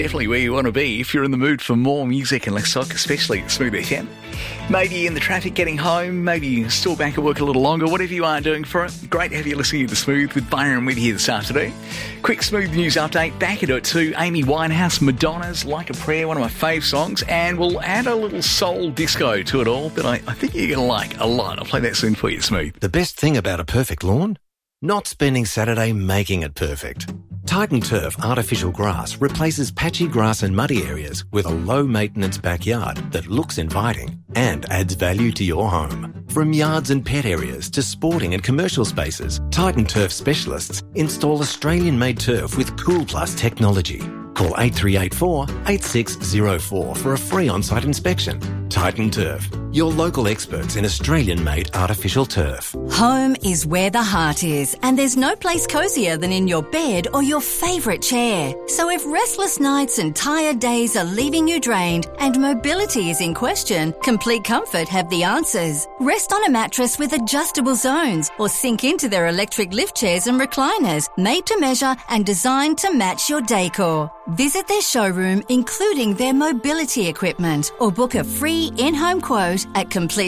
Definitely where you want to be if you're in the mood for more music and less talk, especially at Smooth FM. Maybe in the traffic getting home, maybe still back at work a little longer, whatever you are doing for it. Great to have you listening to Smooth with Byron with you this afternoon. Quick Smooth news update, back into it too. Amy Winehouse, Madonna's Like a Prayer, one of my fave songs, and we'll add a little soul disco to it all that I think you're going to like a lot. I'll play that soon for you, Smooth. The best thing about a perfect lawn? Not spending Saturday making it perfect. Titan Turf artificial grass replaces patchy grass and muddy areas with a low-maintenance backyard that looks inviting and adds value to your home. From yards and pet areas to sporting and commercial spaces, Titan Turf specialists install Australian-made turf with Cool Plus technology. Call 8384 8604 for a free on-site inspection. Titan Turf, your local experts in Australian-made artificial turf. Home is where the heart is, and there's no place cosier than in your bed or your favourite chair. So if restless nights and tired days are leaving you drained and mobility is in question, Complete Comfort have the answers. Rest on a mattress with adjustable zones or sink into their electric lift chairs and recliners, made to measure and designed to match your decor. Visit their showroom, including their mobility equipment, or book a free in-home quote at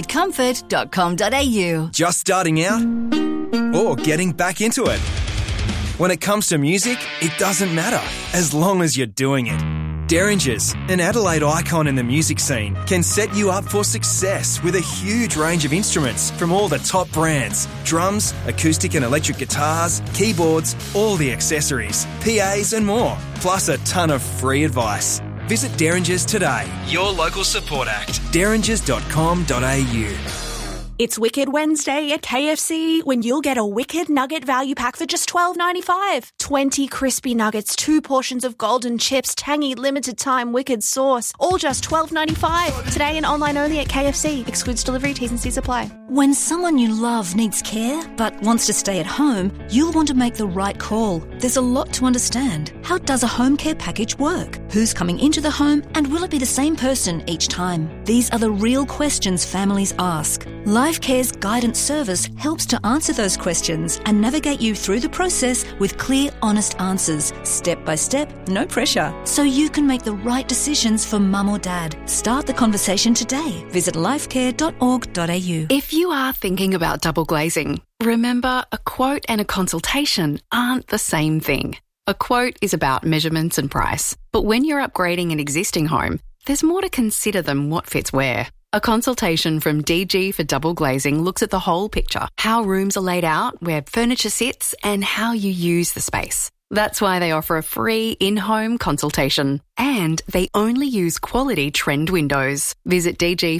completecomfort.com.au. Just starting out or getting back into it? When it comes to music, it doesn't matter, as long as you're doing it. Derringers, an Adelaide icon in the music scene, can set you up for success with a huge range of instruments from all the top brands. Drums, acoustic and electric guitars, keyboards, all the accessories, PAs and more, plus a ton of free advice. Visit Derringers today, your local support act, derringers.com.au. It's Wicked Wednesday at KFC when you'll get a Wicked Nugget value pack for just $12.95. 20 crispy nuggets, 2 portions of golden chips, tangy limited time Wicked sauce, all just $12.95. Today and online only at KFC. Excludes delivery, T's and C's apply. When someone you love needs care but wants to stay at home, you'll want to make the right call. There's a lot to understand. How does a home care package work? Who's coming into the home, and will it be the same person each time? These are the real questions families ask. LifeCare's guidance service helps to answer those questions and navigate you through the process with clear, honest answers, step by step, no pressure, so you can make the right decisions for mum or dad. Start the conversation today. Visit lifecare.org.au. If you are thinking about double glazing, remember a quote and a consultation aren't the same thing. A quote is about measurements and price, but when you're upgrading an existing home, there's more to consider than what fits where. A consultation from DG for Double Glazing looks at the whole picture, how rooms are laid out, where furniture sits, and how you use the space. That's why they offer a free in-home consultation. And they only use quality trend windows. Visit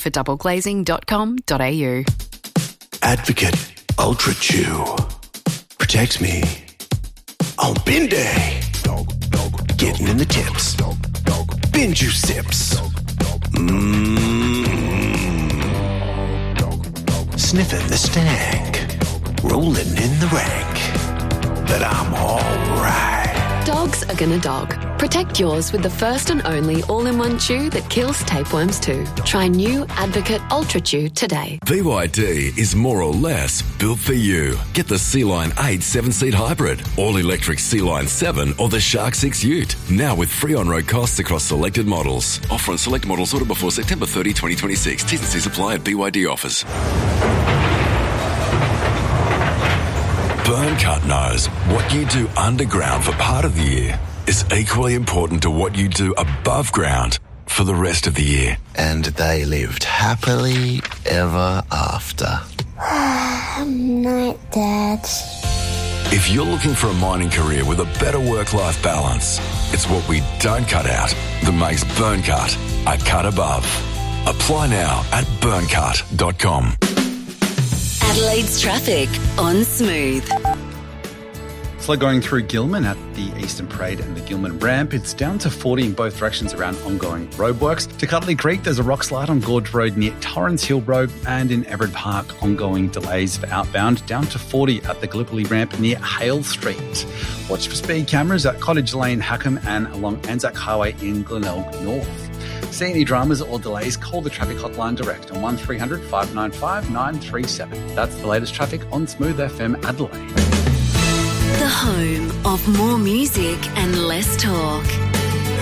dgfordoubleglazing.com.au. Advocate Ultra Chew. Protects me on bin day. Getting in the tips. Bin juice sips. Sniffing the stank. Rolling in the rank. But I'm alright. Dogs are gonna dog. Protect yours with the first and only all-in-one chew that kills tapeworms too. Try new Advocate Ultra Chew today. BYD is more or less built for you. Get the Sea-Line 8 7-seat hybrid, all-electric Sea-Line 7 or the Shark 6 Ute. Now with free on-road costs across selected models. Offer on select models ordered before September 30, 2026. T's and C's apply at BYD offers. Burncut knows what you do underground for part of the year is equally important to what you do above ground for the rest of the year. And they lived happily ever after. Night, Dad. If you're looking for a mining career with a better work-life balance, it's what we don't cut out that makes Burncut a cut above. Apply now at burncut.com. Adelaide's traffic on Smooth. Slow going through Gilman at the Eastern Parade and the Gilman ramp. It's down to 40 in both directions around ongoing roadworks. To Cuddly Creek, there's a rock slide on Gorge Road near Torrens Hill Road, and in Everett Park, ongoing delays for outbound, down to 40 at the Gallipoli ramp near Hale Street. Watch for speed cameras at Cottage Lane, Hackham, and along Anzac Highway in Glenelg North. See any dramas or delays, call the traffic hotline direct on 1300 595 937. That's the latest traffic on Smooth FM Adelaide. The home of more music and less talk.